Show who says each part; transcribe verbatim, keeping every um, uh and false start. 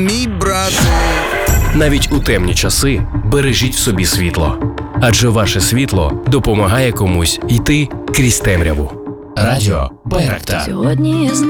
Speaker 1: Мій брате.
Speaker 2: Навіть у темні часи бережіть в собі світло. Адже ваше світло допомагає комусь йти крізь темряву. Радіо Байрактар.
Speaker 3: Сьогодні я знаю.